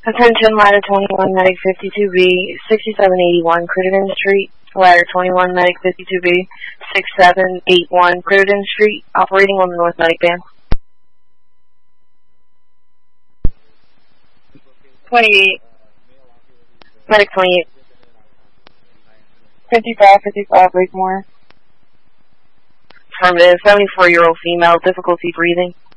Attention, ladder 21, medic 52B, 6781, Crittenden Street. Ladder 21, medic 52B, 6781, Crittenden Street, operating on the North Medic band. 28. Medic 28. 55, Blakemore. Affirmative, 74-year-old female, difficulty breathing.